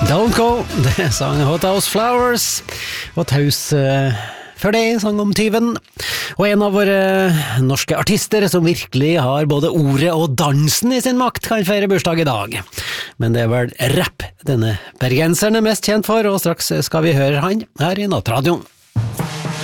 Don't Go, det sang Hot House Flowers, Hot House før det sang om tyven. Og en av våre norske artister som virkelig har både ordet og dansen i sin makt, kan feire bursdag i dag. Men det er vel rap denne bergenseren er mest kjent for, og straks skal vi høre han her i Nattradioen.